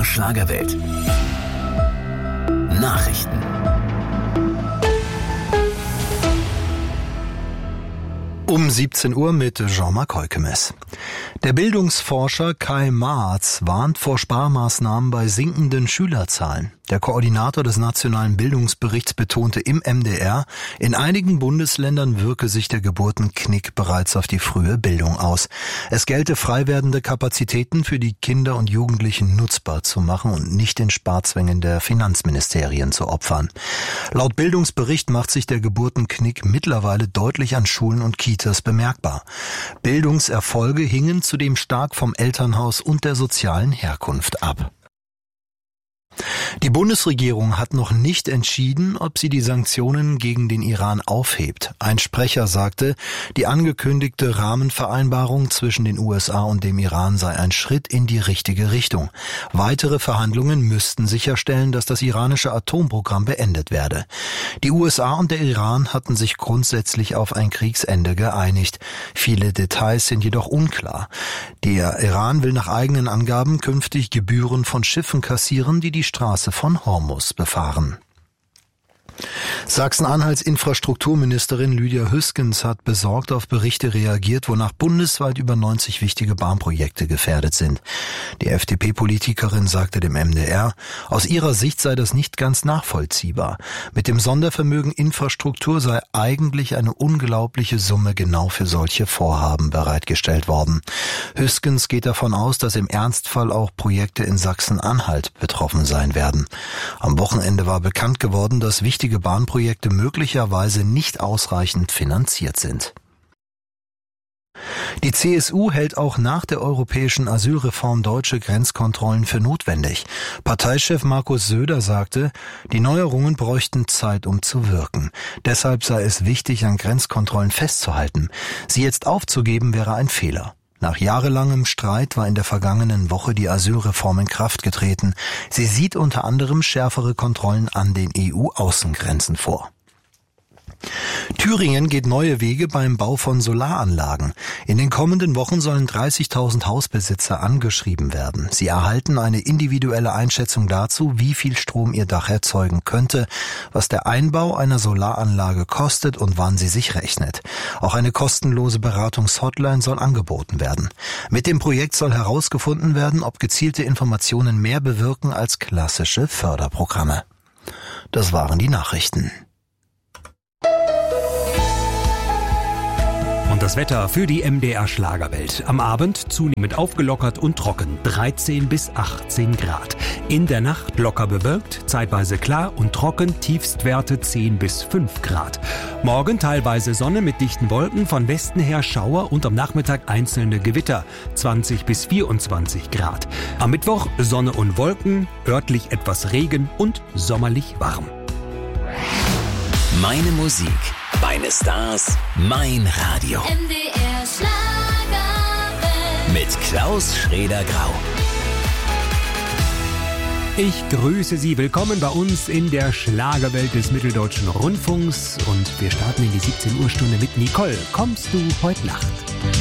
MDR Schlagerwelt. Nachrichten. Um 17 Uhr mit Jean-Marc Heukemes. Der Bildungsforscher Kai Maatz warnt vor Sparmaßnahmen bei sinkenden Schülerzahlen. Der Koordinator des Nationalen Bildungsberichts betonte im MDR, in einigen Bundesländern wirke sich der Geburtenknick bereits auf die frühe Bildung aus. Es gelte, frei werdende Kapazitäten für die Kinder und Jugendlichen nutzbar zu machen und nicht den Sparzwängen der Finanzministerien zu opfern. Laut Bildungsbericht macht sich der Geburtenknick mittlerweile deutlich an Schulen und Kitas bemerkbar. Bildungserfolge hingen zudem stark vom Elternhaus und der sozialen Herkunft ab. Die Bundesregierung hat noch nicht entschieden, ob sie die Sanktionen gegen den Iran aufhebt. Ein Sprecher sagte, die angekündigte Rahmenvereinbarung zwischen den USA und dem Iran sei ein Schritt in die richtige Richtung. Weitere Verhandlungen müssten sicherstellen, dass das iranische Atomprogramm beendet werde. Die USA und der Iran hatten sich grundsätzlich auf ein Kriegsende geeinigt. Viele Details sind jedoch unklar. Der Iran will nach eigenen Angaben künftig Gebühren von Schiffen kassieren, die Straße von Hormuz befahren. Sachsen-Anhalts Infrastrukturministerin Lydia Hüskens hat besorgt auf Berichte reagiert, wonach bundesweit über 90 wichtige Bahnprojekte gefährdet sind. Die FDP-Politikerin sagte dem MDR, aus ihrer Sicht sei das nicht ganz nachvollziehbar. Mit dem Sondervermögen Infrastruktur sei eigentlich eine unglaubliche Summe genau für solche Vorhaben bereitgestellt worden. Hüskens geht davon aus, dass im Ernstfall auch Projekte in Sachsen-Anhalt betroffen sein werden. Am Wochenende war bekannt geworden, dass wichtige Bahnprojekte möglicherweise nicht ausreichend finanziert sind. Die CSU hält auch nach der europäischen Asylreform deutsche Grenzkontrollen für notwendig. Parteichef Markus Söder sagte, die Neuerungen bräuchten Zeit, um zu wirken. Deshalb sei es wichtig, an Grenzkontrollen festzuhalten. Sie jetzt aufzugeben, wäre ein Fehler. Nach jahrelangem Streit war in der vergangenen Woche die Asylreform in Kraft getreten. Sie sieht unter anderem schärfere Kontrollen an den EU-Außengrenzen vor. Thüringen geht neue Wege beim Bau von Solaranlagen. In den kommenden Wochen sollen 30.000 Hausbesitzer angeschrieben werden. Sie erhalten eine individuelle Einschätzung dazu, wie viel Strom ihr Dach erzeugen könnte, was der Einbau einer Solaranlage kostet und wann sie sich rechnet. Auch eine kostenlose Beratungshotline soll angeboten werden. Mit dem Projekt soll herausgefunden werden, ob gezielte Informationen mehr bewirken als klassische Förderprogramme. Das waren die Nachrichten. Und das Wetter für die MDR Schlagerwelt. Am Abend zunehmend aufgelockert und trocken, 13 bis 18 Grad. In der Nacht locker bewölkt, zeitweise klar und trocken, Tiefstwerte 10 bis 5 Grad. Morgen teilweise Sonne mit dichten Wolken, von Westen her Schauer und am Nachmittag einzelne Gewitter, 20 bis 24 Grad. Am Mittwoch Sonne und Wolken, örtlich etwas Regen und sommerlich warm. Meine Musik, meine Stars, mein Radio. MDR Schlagerwelt. Mit Klaus Schrader-Grau. Ich grüße Sie. Willkommen bei uns in der Schlagerwelt des Mitteldeutschen Rundfunks. Und wir starten in die 17 Uhr Stunde mit Nicole. Kommst du heute Nacht?